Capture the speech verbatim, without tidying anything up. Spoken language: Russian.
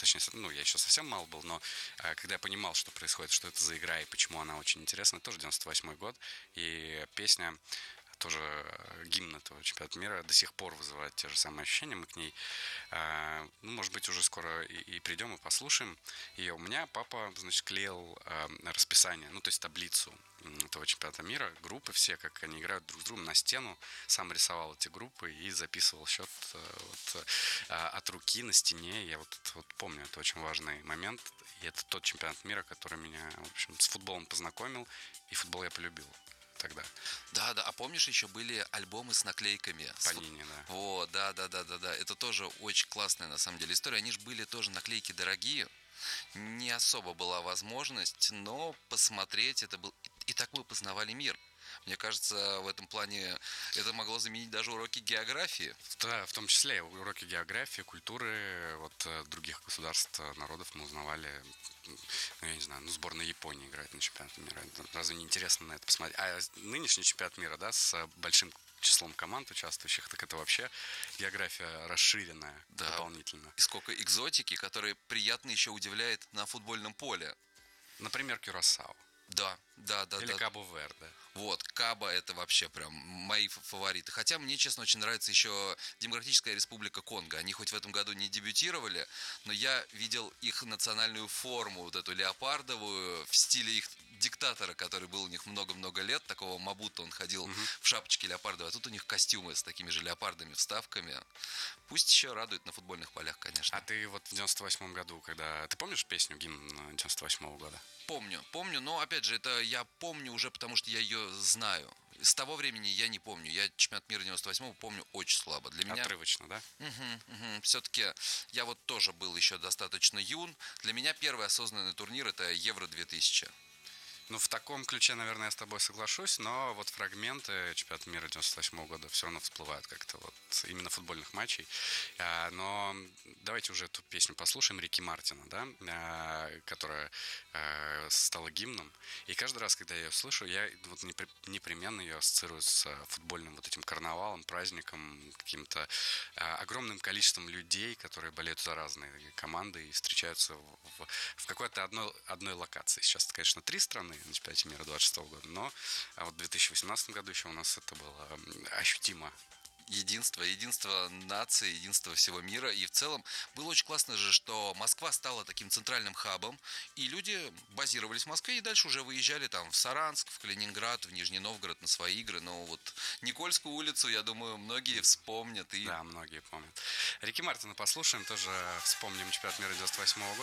точнее, ну, я еще совсем мал был, но э, когда я понимал, что происходит, что это за игра и почему она очень интересна, тоже девяносто восьмой год, и песня тоже э, гимн этого чемпионата мира до сих пор вызывает те же самые ощущения. Мы к ней, э, ну, может быть, уже скоро и, и придем и послушаем ее. У меня папа, значит, клеил э, расписание, ну, то есть таблицу этого чемпионата мира, группы все, как они играют друг с другом, на стену. Сам рисовал эти группы и записывал счет э, вот, э, от руки на стене. Я вот, вот помню, это очень важный момент. И это тот чемпионат мира, который меня, в общем, с футболом познакомил, и футбол я полюбил тогда. Да, да, а помнишь, еще были альбомы с наклейками? Панини, да. Вот, да, да, да, да, да. Это тоже очень классная на самом деле история. Они же были тоже наклейки дорогие. Не особо была возможность, но посмотреть это был. И так мы познавали мир. Мне кажется, в этом плане это могло заменить даже уроки географии. Да, в том числе уроки географии, культуры вот других государств, народов мы узнавали. Ну, я не знаю, ну, сборная Японии играет на чемпионате мира. Разве не интересно на это посмотреть? А нынешний чемпионат мира, да, с большим числом команд участвующих, так это вообще география расширенная, да, дополнительно. И сколько экзотики, которая приятно еще удивляет на футбольном поле. Например, Кюрасао. Да, да, да. Или да. Кабо-Верде. Вот, Каба это вообще прям мои фавориты. Хотя мне, честно, очень нравится еще Демократическая Республика Конго. Они хоть в этом году не дебютировали, но я видел их национальную форму, вот эту леопардовую, в стиле их диктатора, который был у них много-много лет, такого Мабуто, он ходил угу. в шапочке леопардовой, а тут у них костюмы с такими же леопардами, вставками. Пусть еще радует на футбольных полях, конечно. А ты вот в девяносто восьмом году, когда... Ты помнишь песню, гимн девяносто восьмого года? Помню, помню, но опять же, это я помню уже, потому что я ее знаю. С того времени я не помню. Я чемпионат мира девяносто восьмого помню очень слабо. Для меня... Отрывочно, да? Угу, угу. Все-таки я вот тоже был еще достаточно юн. Для меня первый осознанный турнир это Евро две тысячи. Ну, в таком ключе, наверное, я с тобой соглашусь, но вот фрагменты чемпионата мира девяносто восьмого года все равно всплывают как-то вот именно футбольных матчей. А, но давайте уже эту песню послушаем Рики Мартина, да, а, которая а, стала гимном. И каждый раз, когда я ее слышу, я вот непременно ее ассоциирую с футбольным вот этим карнавалом, праздником, каким-то а, огромным количеством людей, которые болеют за разные команды и встречаются в, в какой-то одной, одной локации. Сейчас, конечно, три страны на чемпионате мира двадцать шестого года, но а вот в две тысячи восемнадцатом году еще у нас это было ощутимо. Единство, единство нации, единство всего мира. И в целом было очень классно же, что Москва стала таким центральным хабом, и люди базировались в Москве и дальше уже выезжали там в Саранск, в Калининград, в Нижний Новгород на свои игры. Но вот Никольскую улицу, я думаю, многие вспомнят. И... Да, многие помнят. Рики Мартина послушаем, тоже вспомним чемпионат мира девяносто восьмого года.